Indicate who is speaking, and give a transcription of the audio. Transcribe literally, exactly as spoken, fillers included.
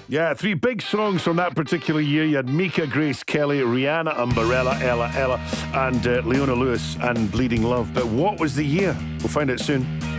Speaker 1: Yeah, three big songs from that particular year. You had Mika, Grace Kelly, Rihanna, Umbrella, Ella Ella, and uh, Leona Lewis and Bleeding Love. But what was the year? We'll find out soon.